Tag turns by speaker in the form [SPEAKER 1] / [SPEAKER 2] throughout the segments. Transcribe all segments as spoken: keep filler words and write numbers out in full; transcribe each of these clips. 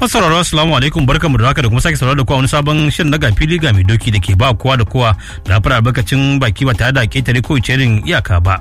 [SPEAKER 1] Masauraro assalamu alaikum barkamu da haka da kuma sake sauraro da kowa wani sabon shirin na gafili ga mai doki da ke ba kowa da kowa da fara albarkacin baki ba tare da ketare ko cirin iyaka ba.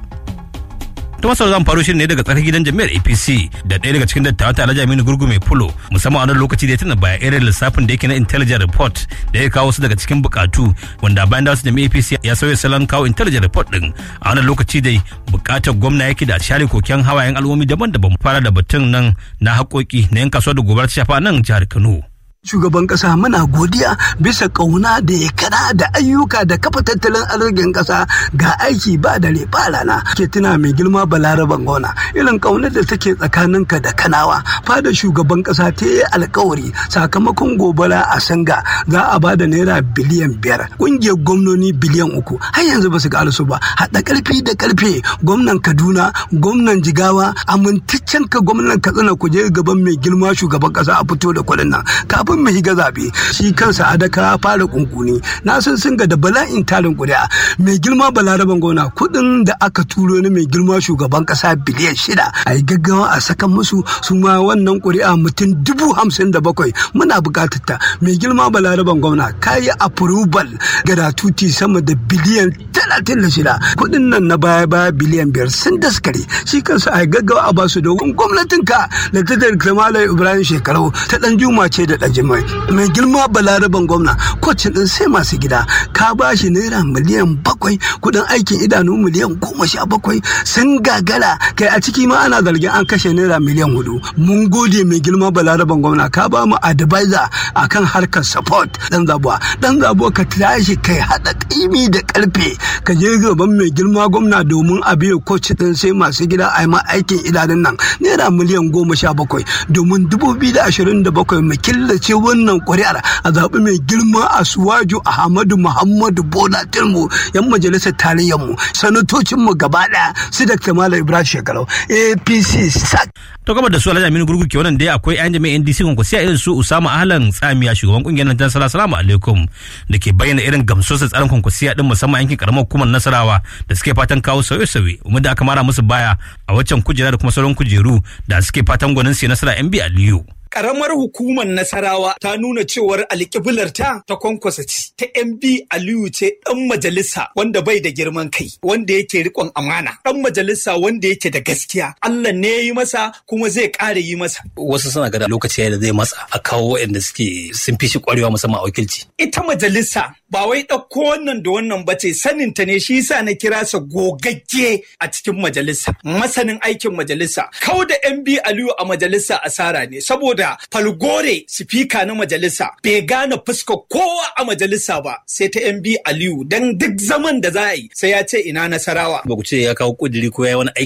[SPEAKER 1] Ta masarar zan faro shirin ne daga tsakar gidan jami'ar A P C da ɗaya daga cikin dattawa ta Alhaji Aminu Gurgu mai fulo musamman a wannan lokaci da ya tuna baya irin lissafin da yake na intelligent report da ya kawo su daga cikin bukatu wanda bayan da wasu jami'ar A P C ya sauya salon kawo intelligent report din a wannan lokaci dai bukatar gwamna yake da share koken hawayen al'ummi daban-daban fara da batun nan na haƙoƙi na yan kasuwa da gobar shafa nan jihar Kano.
[SPEAKER 2] Shugaban kasa muna godiya bisa kauna da ya kana da ayyuka da kafa tattalin arzikin kasa ga aiki ba dare ba rana ke tuna mai girma Balaraban gona irin kaunar da take tsakaninka da kanawa fada shugaban kasa ta yi alkawari sakamakon gobara a Sanga za a bada naira biliyan biyar kungiyar gwamnoni biliyan uku har yanzu ba su ga su ba haɗa karfi da karfe gwamnan Kaduna gwamnan Jigawa amintaccen ka gwamnan Katsina ku je gaban mai girma shugaban kasa a fito da kuɗin nan kafin mai higa zabe shi kansa adaka fara kunkuni na san sun ga da bala'in tarin kuri'a mai girma Balaraban gona kudin da aka turo ni mai girma shugaban kasa biliyan shida a yi gaggawa a sakan musu su ma wannan kuri'a mutum dubu hamsin da bakwai muna bukatar ta mai girma Balaraban gwamna kayi approval gratuity sama da biliyan talatin da shida kudin nan na baya baya biliyan biyar sun daskare shi kansa a yi gaggawa a basu domin gwamnatinka da ta da Malam Ibrahim Shekarau ta dan juma ce da dan mai mai girma Balaraban gwamna kwacin din sai masu gida ka bashi naira miliyan bakwai kudin aikin idanu miliyan goma sha bakwai sun gagara kai a ciki ma ana zargin an kashe naira miliyan hudu mun gode mai girma Balaraban gwamna ka ba mu advisor akan harkar support dan zabuwa dan zabuwa ka tashi kai hada kaimi da karfe ka je gaban mai girma gwamna domin a biya kwacin din sai masu gida a ma aikin idanun nan naira miliyan goma sha bakwai domin dubu biyu da ashirin da bakwai mu killace wannan ƙuri'ar a zaɓi mai girma a Suwaju Ahmadu Muhammadu Bola Tinubu yan majalisar tarayyar mu sanatocin mu gaba ɗaya su Dakta Malam Ibrahim Shekarau A P C sak.
[SPEAKER 1] To gaba da su Alhaji Aminu Gurgu ke wannan dai akwai yan jami'an N D C kun kusiya irin su Usama Ahlan Tsamiya shugaban kungiyar nan Assalamu alaikum da ke bayyana irin gamsosar tsarin kunkusiya din musamman yankin karamar hukumar Nasarawa da suke fatan kawo sauye-sauye umma da aka mara musu baya a waccan kujera da kuma sauran kujeru da suke fatan gwanin sai nasara M B Aliyu.
[SPEAKER 3] Ƙaramar hukumar Nasarawa ta nuna cewar alƙiblarta ta kwankwasa ce, ta M B Aliyu ce ɗan majalisa wanda bai da girman kai, wanda yake riƙon amana, ɗan majalisa wanda yake da gaskiya. Allah ne ya yi masa kuma zai ƙara yi masa.
[SPEAKER 4] Wasu suna gada lokaci da zai matsa a kawo waɗanda suke sun fi shi ƙwarewa musamman a wakilci.
[SPEAKER 3] Ita majalisa ba wai ɗauko wannan da wannan ba ce saninta ne shi yasa na kira sa gogagge a cikin majalisa, masanin aikin majalisa. Kau da M B Aliyu a majalisa asara ne saboda da falgore sifika na majalisa bai gane fuskar kowa a majalisa ba sai ta M B Aliyu dan duk zaman da za a yi sai ya ce ina Nasarawa.
[SPEAKER 4] Ba ku ce ya kawo kudiri ko ya wani aiki